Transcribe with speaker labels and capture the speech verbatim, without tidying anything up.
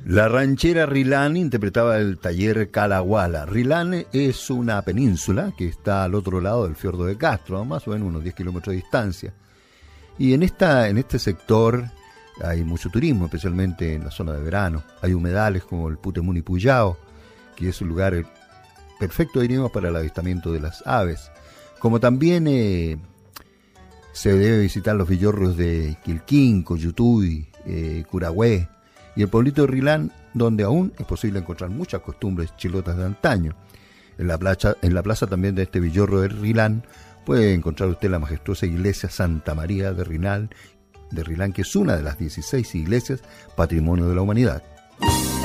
Speaker 1: La ranchera Rilán interpretaba el taller Calahuala. Rilán es una península que está al otro lado del fiordo de Castro, más o menos unos diez kilómetros de distancia. Y en, esta, en este sector hay mucho turismo, especialmente en la zona de verano. Hay humedales como el Putemuni Puyao, que es un lugar perfecto, diríamos, para el avistamiento de las aves. Como también eh, se debe visitar los villorrios de Quilquín, Coyutuy, eh, Curahue, y el pueblito de Rilán, donde aún es posible encontrar muchas costumbres chilotas de antaño. En la plaza, en la plaza también de este villorro de Rilán puede encontrar usted la majestuosa iglesia Santa María de Rilán, de Rilán, que es una de las dieciséis iglesias Patrimonio de la Humanidad.